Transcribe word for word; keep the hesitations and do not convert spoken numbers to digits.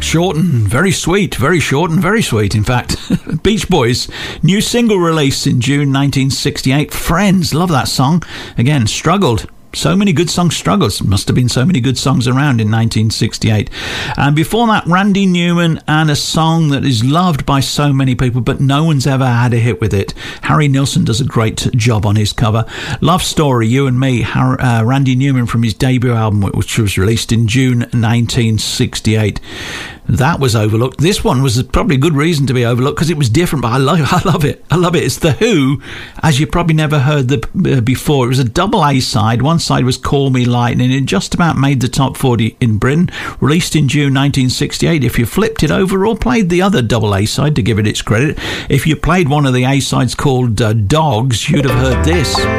short and very sweet, very short and very sweet, in fact. Beach Boys, new single release in June nineteen sixty-eight, Friends. Love that song. Again, struggled. So many good songs struggles. Must have been so many good songs around in nineteen sixty-eight. And before that, Randy Newman and a song that is loved by so many people, but no one's ever had a hit with it. Harry Nilsson does a great job on his cover. Love Story, You and Me, Har- uh, Randy Newman from his debut album, which was released in June nineteen sixty-eight. That was overlooked. This one was probably a good reason to be overlooked because it was different, but I love, I love it. I love it. It's The Who, as you probably never heard the, uh, before. It was a double A side. One side was Call Me Lightning. It just about made the top forty in Britain. Released in June nineteen sixty-eight. If you flipped it over or played the other double A side, to give it its credit, if you played one of the A sides called uh, Dogs, you'd have heard this.